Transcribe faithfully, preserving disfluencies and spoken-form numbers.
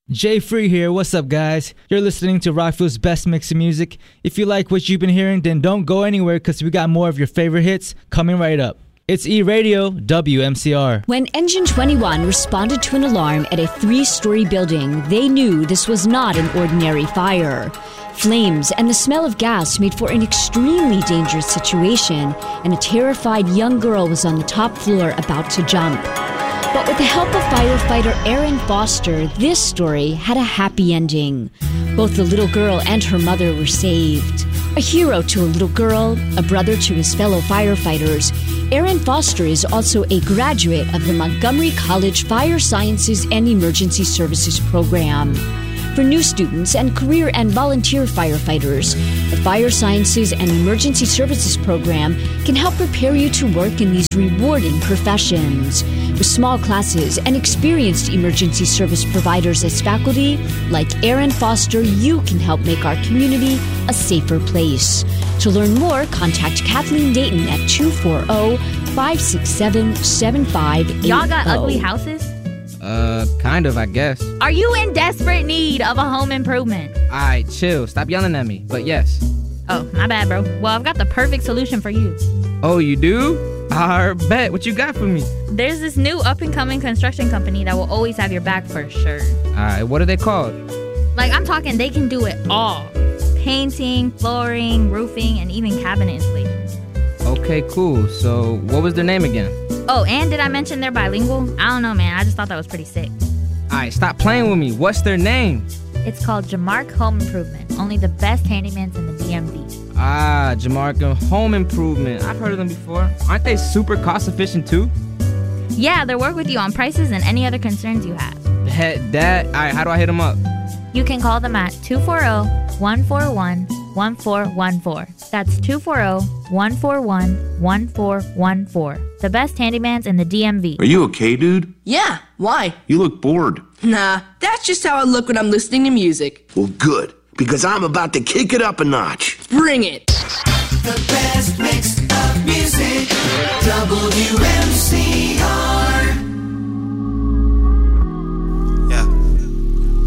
Jay Free here. What's up, guys? You're listening to Rockville's best mix of music. If you like what you've been hearing, then don't go anywhere because we got more of your favorite hits coming right up. It's E-Radio, W M C R. When Engine twenty-one responded to an alarm at a three-story building, they knew this was not an ordinary fire. Flames and the smell of gas made for an extremely dangerous situation, and a terrified young girl was on the top floor about to jump. But with the help of firefighter Aaron Foster, this story had a happy ending. Both the little girl and her mother were saved. A hero to a little girl, a brother to his fellow firefighters, Aaron Foster is also a graduate of the Montgomery College Fire Sciences and Emergency Services program. For new students and career and volunteer firefighters, the Fire Sciences and Emergency Services program can help prepare you to work in these rewarding professions. With small classes and experienced emergency service providers as faculty, like Aaron Foster, you can help make our community a safer place. To learn more, contact Kathleen Dayton at two four zero, five six seven, seven five eight zero. Y'all got ugly houses? Uh, kind of, I guess. Are you in desperate need of a home improvement? Alright, chill. Stop yelling at me. But yes. Oh, my bad, bro. Well, I've got the perfect solution for you. Oh, you do? I bet. What you got for me? There's this new up-and-coming construction company that will always have your back for sure. Alright, what are they called? Like, I'm talking they can do it all. Painting, flooring, roofing, and even cabinet installation. Okay, cool. So, what was their name again? Oh, and did I mention they're bilingual? I don't know, man. I just thought that was pretty sick. Alright, stop playing with me. What's their name? It's called Jamark Home Improvement. Only the best handymans in the D M V. Ah, Jamark Home Improvement. I've heard of them before. Aren't they super cost efficient too? Yeah, they'll work with you on prices and any other concerns you have. Head that. Alright, how do I hit them up? You can call them at two four zero, one four one, one four one four. That's two four zero, one four one, one four one four. The best handymans in the D M V. Are you okay, dude? Yeah, why? You look bored. Nah, that's just how I look when I'm listening to music. Well, good, because I'm about to kick it up a notch. Bring it. The best mix of music. W